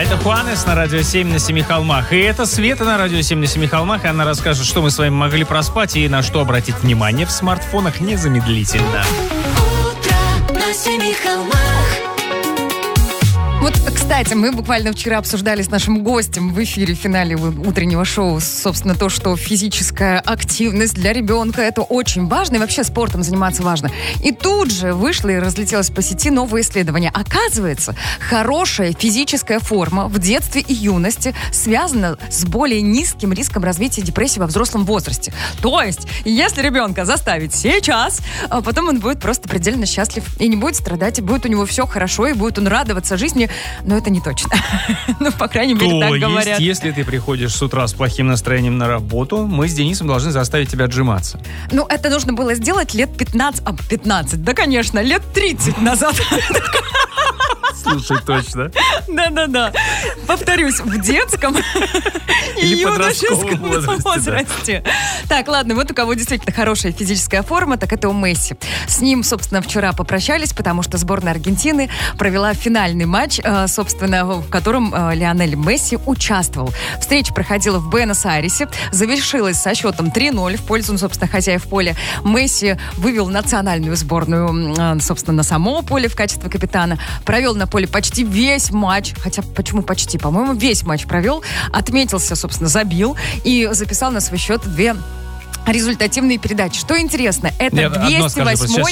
это Хуанес на Радио 7 на Семи холмах. И это Света на Радио 7 на Семи холмах. И она расскажет, что мы с вами могли проспать и на что обратить внимание в смартфонах незамедлительно. Утро на Семи холмах. Вот, кстати, мы буквально вчера обсуждали с нашим гостем в эфире в финале утреннего шоу, собственно, то, что физическая активность для ребенка — это очень важно, и вообще спортом заниматься важно. И тут же вышло и разлетелось по сети новое исследование. Оказывается, хорошая физическая форма в детстве и юности связана с более низким риском развития депрессии во взрослом возрасте. То есть, если ребенка заставить сейчас, потом он будет просто предельно счастлив и не будет страдать, и будет у него все хорошо, и будет он радоваться жизни. Но это не точно. Ну, по крайней мере, так говорят. То есть, если ты приходишь с утра с плохим настроением на работу, мы с Денисом должны заставить тебя отжиматься. Ну, это нужно было сделать лет 15, да, конечно, лет 30 назад. Слушай, точно. Да. Повторюсь, в детском и Или юношеском подростковом возрасте. Так, ладно, вот у кого действительно хорошая физическая форма, так это у Месси. С ним, собственно, вчера попрощались, потому что сборная Аргентины провела финальный матч, собственно, в котором Лионель Месси участвовал. Встреча проходила в Буэнос-Айресе, завершилась со счетом 3-0 в пользу, собственно, хозяев поля. Месси вывел национальную сборную, собственно, на само поле в качестве капитана, провел на поле почти весь матч, хотя почему почти, по-моему, весь матч провел, отметился, собственно, забил и записал на свой счет 2 результативные передачи. Что интересно, это 208-й